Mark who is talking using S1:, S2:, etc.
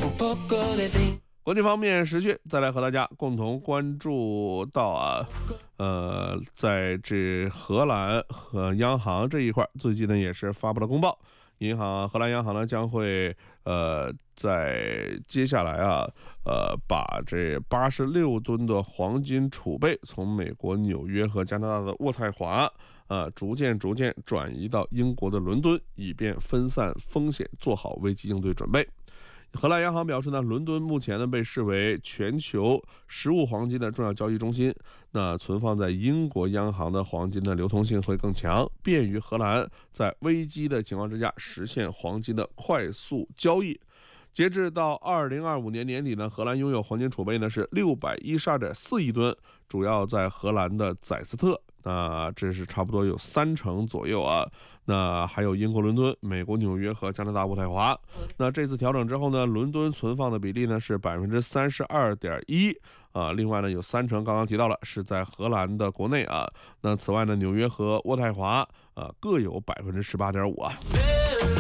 S1: 国际方面，时讯再来和大家共同关注到在这荷兰和央行这一块，最近呢也是发布了公报，荷兰央行呢将会在接下来把这86吨的黄金储备从美国纽约和加拿大的渥太华逐渐转移到英国的伦敦，以便分散风险，做好危机应对准备。荷兰央行表示呢，伦敦目前呢被视为全球实物黄金的重要交易中心。那存放在英国央行的黄金的流通性会更强，便于荷兰在危机的情况之下实现黄金的快速交易。截至到2025年年底呢，荷兰拥有黄金储备呢是612.4亿吨，主要在荷兰的宰斯特。那这是差不多有30%左右啊。那还有英国伦敦、美国纽约和加拿大渥太华。那这次调整之后呢，伦敦存放的比例呢是32.1%另外呢有30%刚刚提到了是在荷兰的国内啊。那此外呢，纽约和渥太华各有18.5%。